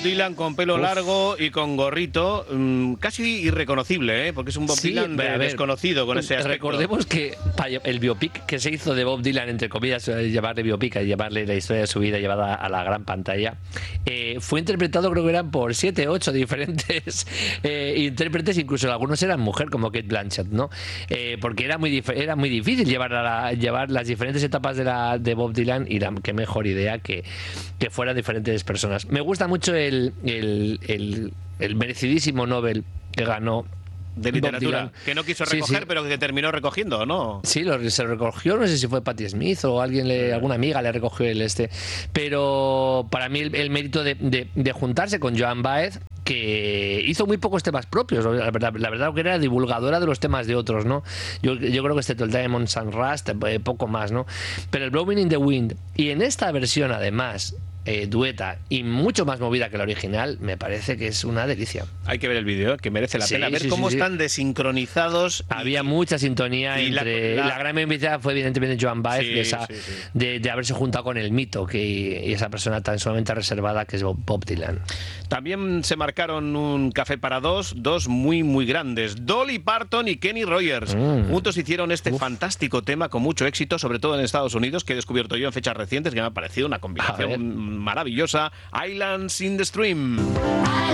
Dylan con pelo largo y con gorrito, casi irreconocible, porque es un Bob Dylan desconocido con ese aspecto. Recordemos que el biopic que se hizo de Bob Dylan, entre comillas, llevarle biopic, llevarle la historia de su vida llevada a la gran pantalla, fue interpretado, creo que eran por 7 o 8 diferentes intérpretes, incluso algunos eran mujer, como Cate Blanchett, ¿no? Porque era muy difícil llevar las diferentes etapas de Bob Dylan, y qué mejor idea que fueran diferentes personas. Me gusta mucho el merecidísimo Nobel que ganó de literatura, que no quiso recoger, pero que terminó recogiendo, ¿no? Sí, se lo recogió, no sé si fue Patti Smith o alguna amiga le recogió pero para mí el mérito de juntarse con Joan Baez, que hizo muy pocos temas propios, la verdad que era divulgadora de los temas de otros, ¿no? Yo creo que excepto el Diamonds and Rust, poco más, ¿no? Pero el Blowing in the Wind, y en esta versión además dueta y mucho más movida que la original, me parece que es una delicia. Hay que ver el vídeo, que merece la pena ver cómo están desincronizados. Había mucha sintonía entre la gran invitada fue evidentemente Joan Baez, de haberse juntado con el mito y esa persona tan sumamente reservada que es Bob Dylan. También se marcaron un café para dos muy muy grandes, Dolly Parton y Kenny Rogers. Juntos hicieron este fantástico tema con mucho éxito, sobre todo en Estados Unidos, que he descubierto yo en fechas recientes, que me ha parecido una combinación maravillosa. Islands in the Stream.